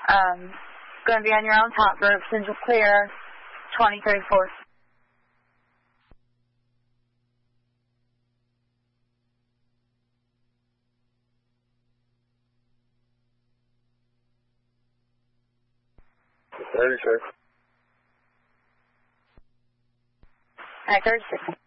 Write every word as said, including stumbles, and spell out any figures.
Um, going to be on your own top group, Central Clear, twenty thirty-four. thirty-six. All right, thirty-six.